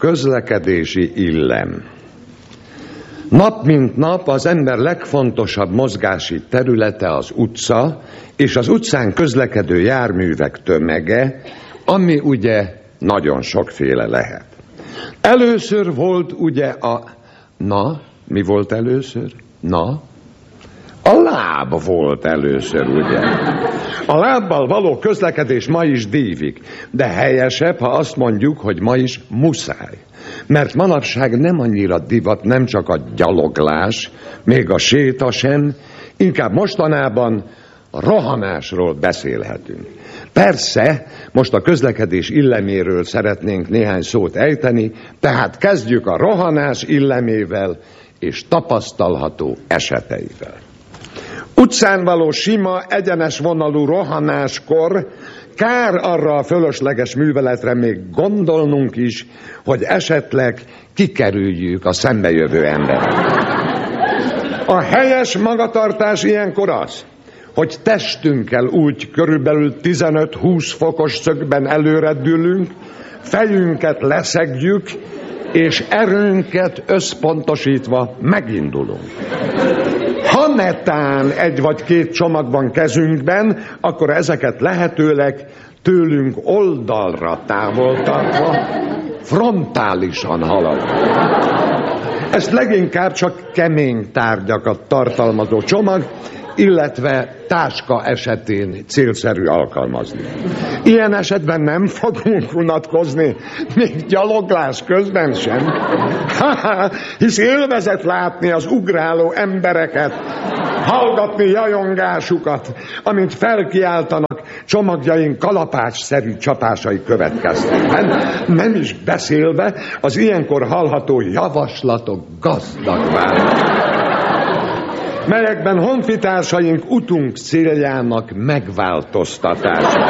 Közlekedési illem. Nap mint nap az ember legfontosabb mozgási területe az utca, és az utcán közlekedő járművek tömege, ami ugye nagyon sokféle lehet. Először volt ugye mi volt először? A láb volt először, ugye? A lábbal való közlekedés ma is dívik, de helyesebb, ha azt mondjuk, hogy ma is muszáj. Mert manapság nem annyira divat, nem csak a gyaloglás, még a séta sem, inkább mostanában a rohanásról beszélhetünk. Persze, most a közlekedés illeméről szeretnénk néhány szót ejteni, tehát kezdjük a rohanás illemével és tapasztalható eseteivel. Utcán való sima, egyenes vonalú rohanáskor kár arra a fölösleges műveletre még gondolnunk is, hogy esetleg kikerüljük a szembejövő embereket. A helyes magatartás ilyenkor az, hogy testünkkel úgy körülbelül 15-20 fokos szögben előredülünk, fejünket leszegjük, és erőnket összpontosítva megindulunk. Ha netán egy vagy két csomag van kezünkben, akkor ezeket lehetőleg tőlünk oldalra távol tartva, frontálisan haladunk. Ezt leginkább csak kemény tárgyakat tartalmazó csomag, illetve táska esetén célszerű alkalmazni. Ilyen esetben nem fogunk unatkozni, még gyaloglás közben sem. Hisz élvezet látni az ugráló embereket, hallgatni jajongásukat, amint felkiáltanak csomagjaink kalapácsszerű csapásai következtében. Nem is beszélve az ilyenkor hallható javaslatok gazdagvára, melyekben honfitársaink utunk céljának megváltoztatása.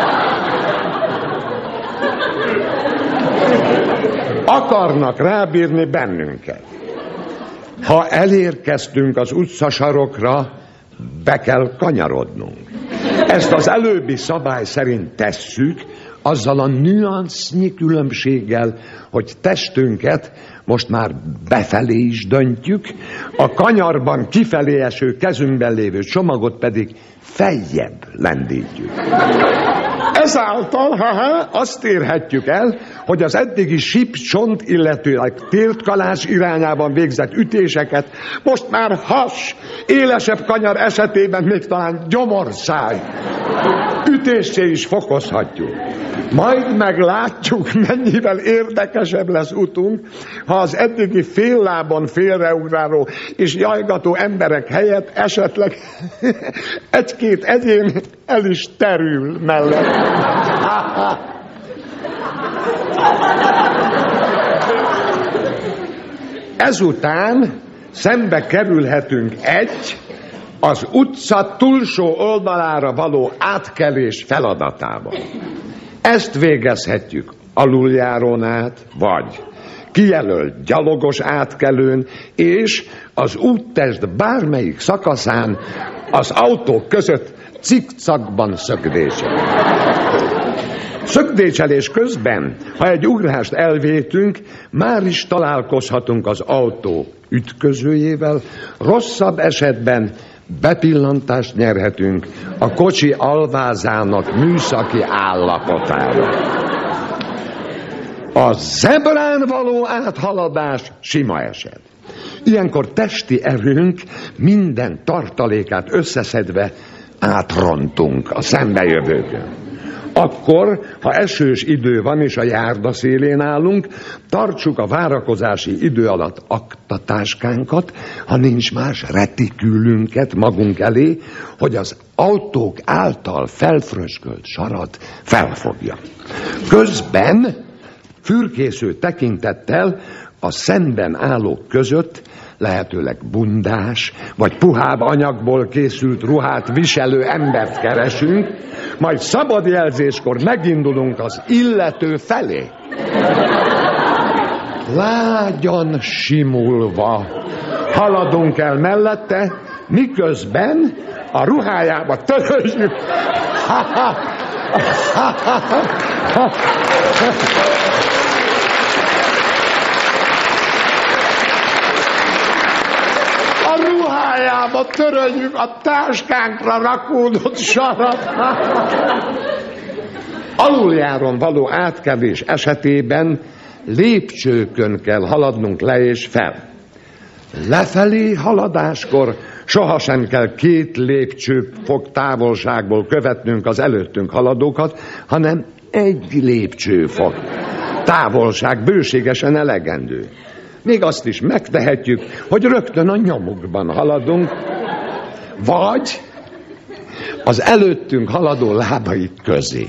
Akarnak rábírni bennünket. Ha elérkeztünk az utcasarokra, be kell kanyarodnunk. Ezt az előbbi szabály szerint tesszük, azzal a nüansznyi különbséggel, hogy testünket most már befelé is döntjük, a kanyarban kifelé eső kezünkben lévő csomagot pedig feljebb lendítjük. Ezáltal azt érhetjük el, hogy az eddigi sípcsont, illetőleg tértkalás irányában végzett ütéseket most már has, élesebb kanyar esetében még talán gyomorszáj ütéssé is fokozhatjuk. Majd meglátjuk, mennyivel érdekesebb lesz utunk, ha az eddigi féllábon félreugráló és jajgató emberek helyett esetleg egy-két egyén el is terül mellett. Ezután szembe kerülhetünk az utca túlsó oldalára való átkelés feladatával. Ezt végezhetjük aluljárón át, vagy kijelölt gyalogos átkelőn, és az úttest bármelyik szakaszán az autók között cikcakban szögdécsel. Szögdécselés közben, ha egy ugrást elvétünk, már is találkozhatunk az autó ütközőjével, rosszabb esetben bepillantást nyerhetünk a kocsi alvázának műszaki állapotára. A zebrán való áthaladás sima eset. Ilyenkor testi erőnk minden tartalékát összeszedve átrontunk a szembejövőkön. Akkor, ha esős idő van és a járda szélén állunk, tartsuk a várakozási idő alatt aktatáskánkat, ha nincs más, retikülünket magunk elé, hogy az autók által felfröskölt sarat felfogja. Közben fürkésző tekintettel a szemben állók között lehetőleg bundás, vagy puhább anyagból készült ruhát viselő embert keresünk, majd szabad jelzéskor megindulunk az illető felé. Lágyan simulva haladunk el mellette, miközben a ruhájába töröljük. hiába töröljük a táskánkra rakódott sarat. Aluljáron való átkelés esetében lépcsőkön kell haladnunk le és fel. Lefelé haladáskor sohasem kell 2 lépcsőfok távolságból követnünk az előttünk haladókat, hanem 1 lépcsőfok távolság bőségesen elegendő. Még azt is megtehetjük, hogy rögtön a nyomukban haladunk, vagy az előttünk haladó lábai közé.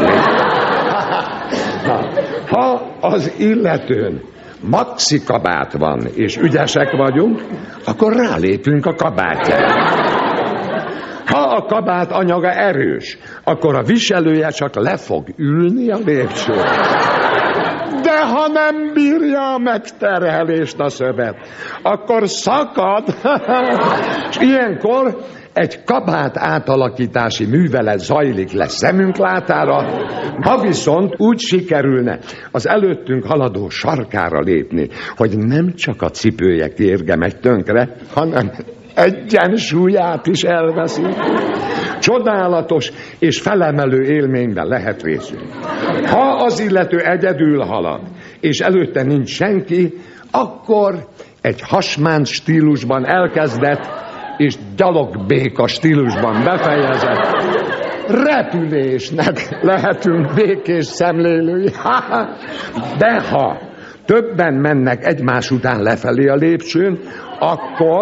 Ha az illetőn maxi kabát van, és ügyesek vagyunk, akkor rálépünk a kabátjára. Ha a kabát anyaga erős, akkor a viselője csak le fog ülni a lépcsőn. De ha nem bírja a megterhelést a szövet, akkor szakad. És ilyenkor egy kabát átalakítási művelet zajlik le szemünk látára, ha viszont úgy sikerülne az előttünk haladó sarkára lépni, hogy nem csak a cipője kérge megy tönkre, hanem egyensúlyát is elveszi. Csodálatos és felemelő élményben lehet részünk. Ha az illető egyedül halad, és előtte nincs senki, akkor egy hasmán stílusban elkezdett, és gyalogbéka stílusban befejezett repülésnek lehetünk békés szemlélői. De ha többen mennek egymás után lefelé a lépcsőn, akkor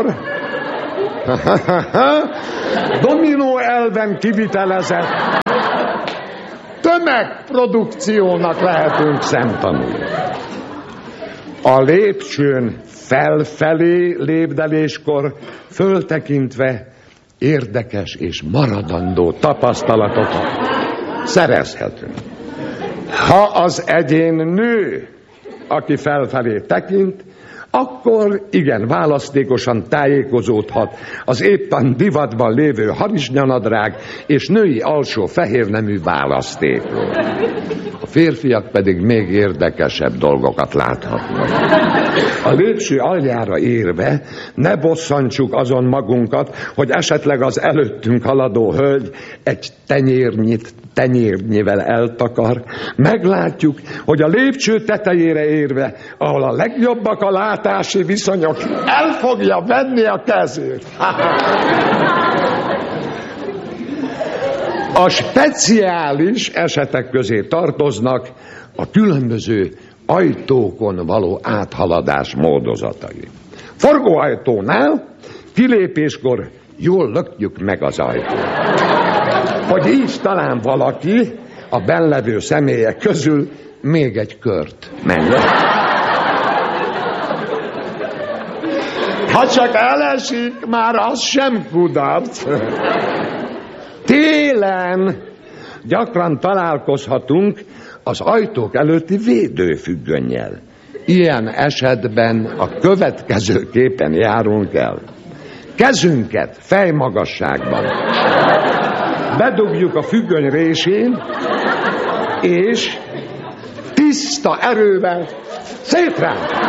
dominó elven kivitelezett tömegprodukciónak lehetünk szemtanúi. A lépcsőn felfelé lépdeléskor föltekintve érdekes és maradandó tapasztalatokat szerezhetünk. Ha az egyén nő, aki felfelé tekint, akkor igen választékosan tájékozódhat az éppen divatban lévő harisnyanadrág és női alsó fehérnemű választékról. A férfiak pedig még érdekesebb dolgokat láthatnak. A lépcső aljára érve ne bosszantsuk azon magunkat, hogy esetleg az előttünk haladó hölgy egy tenyérnyivel eltakar. Meglátjuk, hogy a lépcső tetejére érve, ahol a legjobbak a látási viszonyok, el fogja venni a kezét. A speciális esetek közé tartoznak a különböző ajtókon való áthaladás módozatai. Forgóajtónál kilépéskor jól lökjük meg az ajtót, hogy így talán valaki a bennlevő személyek közül még egy kört menjen. Ha csak elesik, már az sem kudarc. Télen gyakran találkozhatunk az ajtók előtti védőfüggönnyel. Ilyen esetben a következőképpen járunk el. Kezünket fejmagasságban bedugjuk a függöny résén, és tiszta erővel szétránt.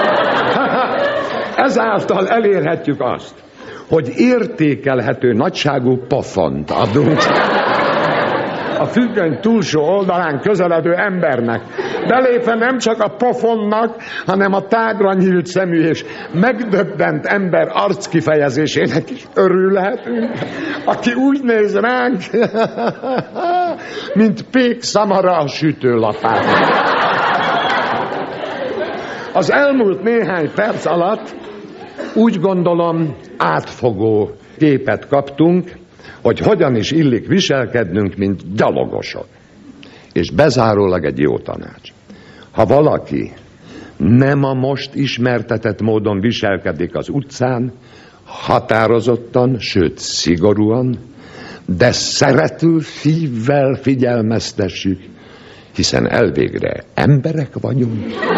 Ezáltal elérhetjük azt, hogy értékelhető nagyságú pofont adunk a függöny túlsó oldalán közeledő embernek. Belépve nem csak a pofonnak, hanem a tágra nyílt szemű és megdöbbent ember arckifejezésének is örülhetünk, aki úgy néz ránk, mint pék szamara a sütőlapán. Az elmúlt néhány perc alatt úgy gondolom átfogó képet kaptunk, hogy hogyan is illik viselkednünk, mint gyalogosok. És bezárólag egy jó tanács. Ha valaki nem a most ismertetett módon viselkedik az utcán, határozottan, sőt szigorúan, de szerető szívvel figyelmeztessük, hiszen elvégre emberek vagyunk,